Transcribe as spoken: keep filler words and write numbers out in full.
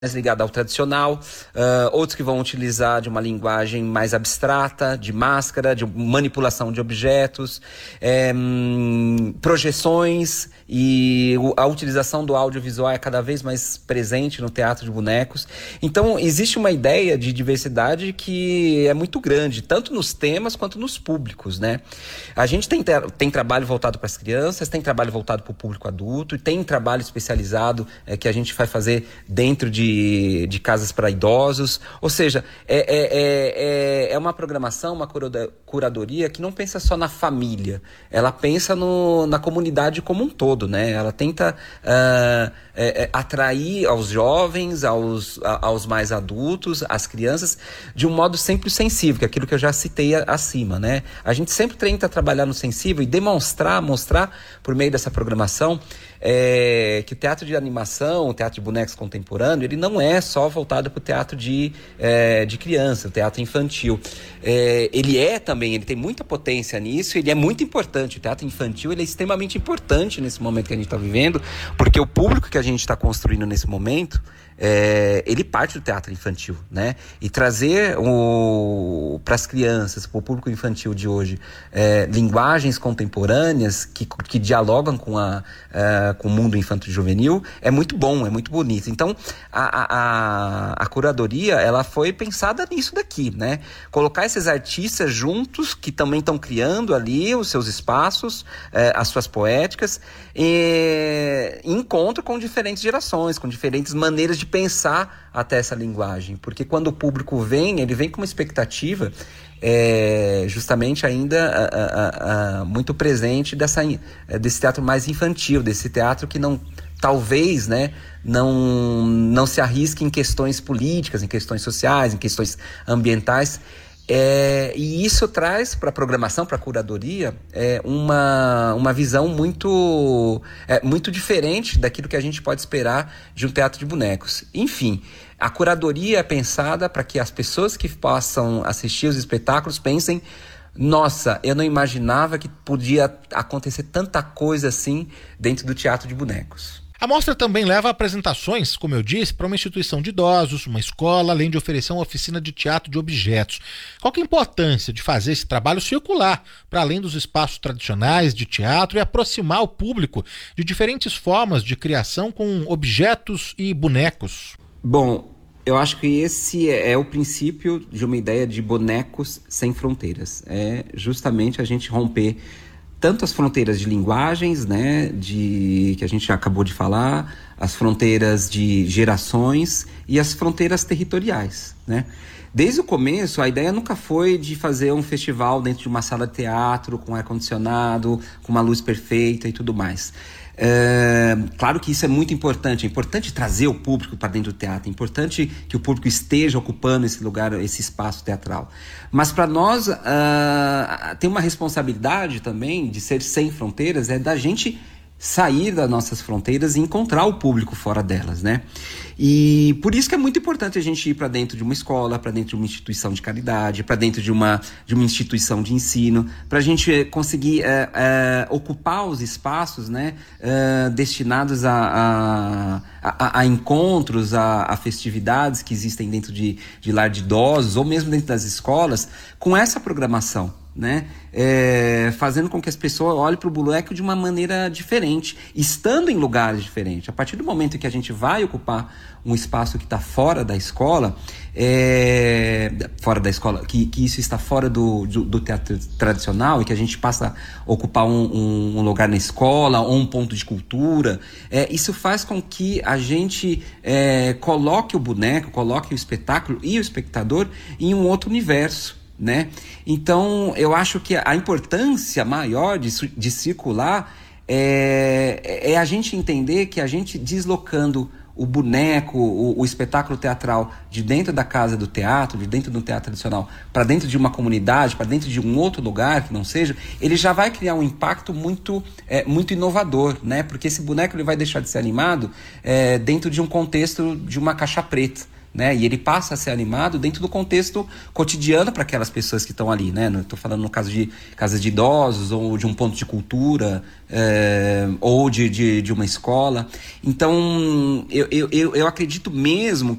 mais ligada ao tradicional, uh, outros que vão utilizar de uma linguagem mais abstrata, de máscara, de manipulação de objetos, é, hum, projeções, e a utilização do audiovisual é cada vez mais presente no teatro de bonecos. Então existe uma ideia de diversidade que é muito grande, tanto nos temas quanto nos públicos, né? A gente tem, tem trabalho voltado para as crianças, tem trabalho voltado para o público adulto, e tem trabalho especializado é, que a gente vai fazer dentro de De, de casas para idosos, ou seja, é, é, é, é uma programação, uma curadoria que não pensa só na família, ela pensa no, na comunidade como um todo, né? Ela tenta uh, é, é, atrair aos jovens, aos, a, aos mais adultos, às crianças, de um modo sempre sensível, que é aquilo que eu já citei a, acima, né? A gente sempre tenta trabalhar no sensível e demonstrar, mostrar por meio dessa programação É, que o teatro de animação, o teatro de bonecos contemporâneo, ele não é só voltado para o teatro de, é, de criança, o teatro infantil. É, ele é também, ele tem muita potência nisso, ele é muito importante. O teatro infantil ele é extremamente importante nesse momento que a gente está vivendo, porque o público que a gente está construindo nesse momento, é, ele parte do teatro infantil, né? E trazer para as crianças, para o público infantil de hoje, é, linguagens contemporâneas que, que dialogam com, a, a, com o mundo infanto-juvenil é muito bom, é muito bonito. Então, a, a, a curadoria ela foi pensada nisso daqui, né? Colocar esses artistas juntos, que também estão criando ali os seus espaços, é, as suas poéticas, e, em encontro com diferentes gerações, com diferentes maneiras de pensar até essa linguagem, porque quando o público vem, ele vem com uma expectativa é, justamente ainda a, a, a, muito presente dessa, desse teatro mais infantil, desse teatro que não, talvez, né, não, não se arrisque em questões políticas, em questões sociais, em questões ambientais. É, e isso traz para a programação, para a curadoria, é, uma, uma visão muito, é, muito diferente daquilo que a gente pode esperar de um teatro de bonecos. Enfim, a curadoria é pensada para que as pessoas que possam assistir os espetáculos pensem: nossa, eu não imaginava que podia acontecer tanta coisa assim dentro do teatro de bonecos. A mostra também leva apresentações, como eu disse, para uma instituição de idosos, uma escola, além de oferecer uma oficina de teatro de objetos. Qual que é a importância de fazer esse trabalho circular, para além dos espaços tradicionais de teatro, e aproximar o público de diferentes formas de criação com objetos e bonecos? Bom, eu acho que esse é o princípio de uma ideia de bonecos sem fronteiras. É justamente a gente romper tanto as fronteiras de linguagens, né, de, que a gente já acabou de falar, as fronteiras de gerações e as fronteiras territoriais, né? Desde o começo, a ideia nunca foi de fazer um festival dentro de uma sala de teatro, com ar-condicionado, com uma luz perfeita e tudo mais. É, claro que isso é muito importante, é importante trazer o público para dentro do teatro, é importante que o público esteja ocupando esse lugar, esse espaço teatral. Mas para nós uh, tem uma responsabilidade também de ser sem fronteiras, é da gente sair das nossas fronteiras e encontrar o público fora delas, né? E por isso que é muito importante a gente ir para dentro de uma escola, para dentro de uma instituição de caridade, para dentro de uma, de uma instituição de ensino, para a gente conseguir é, é, ocupar os espaços, né, é, destinados a, a, a, a encontros, a, a festividades que existem dentro de, de lar de idosos, ou mesmo dentro das escolas, com essa programação, né? É, fazendo com que as pessoas olhem para o boneco de uma maneira diferente, estando em lugares diferentes. A partir do momento que a gente vai ocupar um espaço que está fora da escola, é, fora da escola, que, que isso está fora do, do, do teatro tradicional, e que a gente passa a ocupar um, um, um lugar na escola ou um ponto de cultura, é, isso faz com que a gente é, coloque o boneco, coloque o espetáculo e o espectador em um outro universo, né? Então eu acho que a importância maior de, de circular é, é a gente entender que a gente deslocando o boneco, o, o espetáculo teatral de dentro da casa do teatro, de dentro do teatro tradicional, para dentro de uma comunidade, para dentro de um outro lugar que não seja, ele já vai criar um impacto muito, é, muito inovador, né? Porque esse boneco ele vai deixar de ser animado é, dentro de um contexto de uma caixa preta, né? E ele passa a ser animado dentro do contexto cotidiano para aquelas pessoas que estão ali, né? Estou falando no caso de casas de idosos ou de um ponto de cultura, é, ou de, de, de uma escola. Então, eu, eu, eu acredito mesmo